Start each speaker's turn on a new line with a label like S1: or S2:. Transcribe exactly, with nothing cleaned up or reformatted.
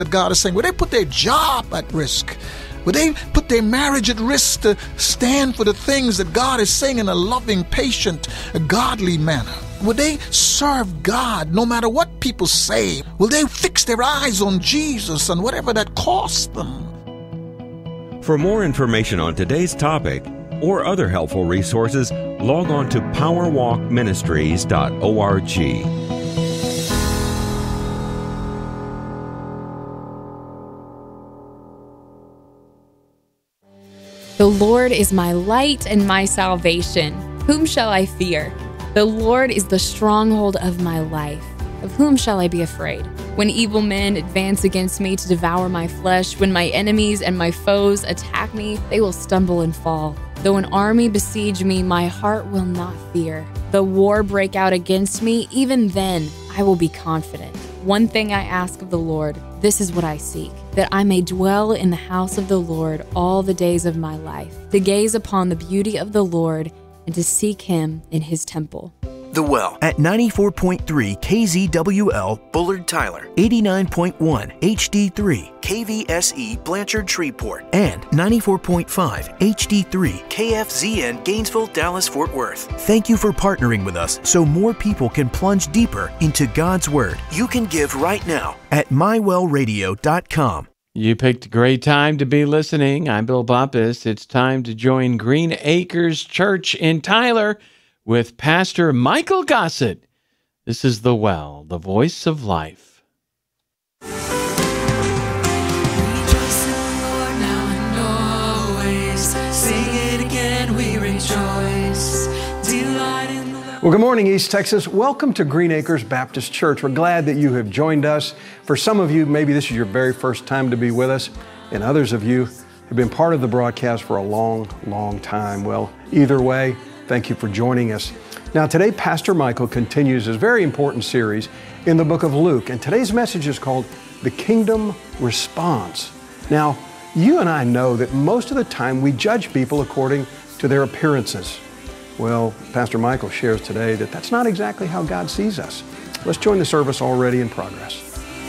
S1: that God is saying? Would they put their job at risk? Would they put their marriage at risk to stand for the things that God is saying in a loving, patient, godly manner? Will they serve God no matter what people say? Will they fix their eyes on Jesus and whatever that costs them?
S2: For more information on today's topic or other helpful resources, log on to power walk ministries dot org.
S3: The Lord is my light and my salvation. Whom shall I fear? The Lord is the stronghold of my life. Of whom shall I be afraid? When evil men advance against me to devour my flesh, when my enemies and my foes attack me, they will stumble and fall. Though an army besiege me, my heart will not fear. Though war break out against me, even then I will be confident. One thing I ask of the Lord, this is what I seek, that I may dwell in the house of the Lord all the days of my life, to gaze upon the beauty of the Lord and to seek Him in His temple.
S4: The Well at ninety-four point three K Z W L Bullard Tyler, eighty-nine point one H D three K V S E Blanchard Shreveport, and ninety-four point five H D three K F Z N Gainesville, Dallas, Fort Worth. Thank you for partnering with us so more people can plunge deeper into God's Word. You can give right now at my well radio dot com.
S5: You picked a great time to be listening. I'm Bill Bumpus. It's time to join Green Acres Church in Tyler with Pastor Michael Gossett. This is The Well, the voice of life.
S6: Rejoice in the Lord now and always. Sing it again, we rejoice. Delight in the Lord.
S7: Well, good morning, East Texas. Welcome to Green Acres Baptist Church. We're glad that you have joined us. For some of you, maybe this is your very first time to be with us, and others of you have been part of the broadcast for a long, long time. Well, either way, thank you for joining us. Now, today, Pastor Michael continues his very important series in the book of Luke, and today's message is called The Kingdom Response. Now, you and I know that most of the time we judge people according to their appearances. Well, Pastor Michael shares today that that's not exactly how God sees us. Let's join the service already in progress.